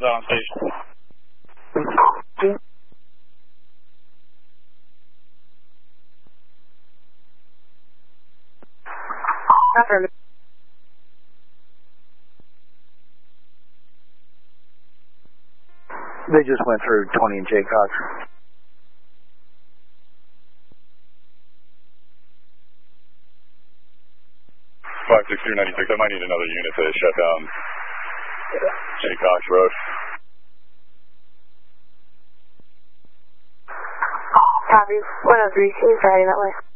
on station. Affirmative. They just went through 20 and Jaycox. 56296, I might need another unit to shut down Jaycox Road. Copy. 103, can you heading that way?